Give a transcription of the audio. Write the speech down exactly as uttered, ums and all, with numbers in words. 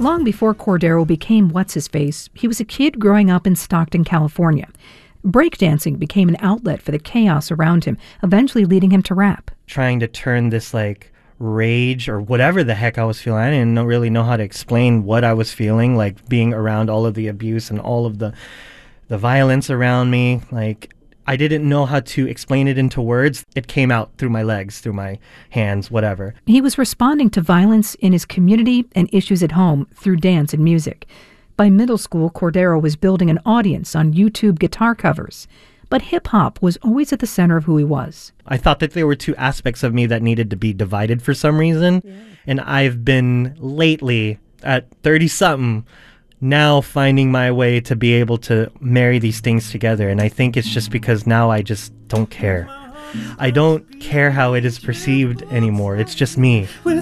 Long before Cordero became What's-His-Face, he was a kid growing up in Stockton, California. Breakdancing became an outlet for the chaos around him, eventually leading him to rap. Trying to turn this, like, rage or whatever the heck I was feeling. I didn't know, really know how to explain what I was feeling, like being around all of the abuse and all of the the violence around me. Like, I didn't know how to explain it into words. It came out through my legs, through my hands, whatever. He was responding to violence in his community and issues at home through dance and music. By middle school, Cordero was building an audience on YouTube guitar covers. But hip-hop was always at the center of who he was. I thought that there were two aspects of me that needed to be divided for some reason. Yeah. And I've been lately, at thirty-something, now finding my way to be able to marry these things together. And I think it's just because now I just don't care. I don't care how it is perceived anymore. It's just me.